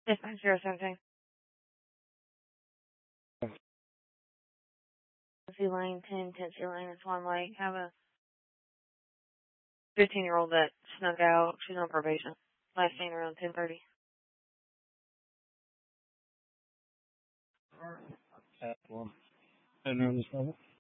Yes, 017. Lane 10, Tennessee Lane, and Swan Lake. Have a 15-year-old that snuck out. She's on probation. Last seen around 10:30. At one. And on this level?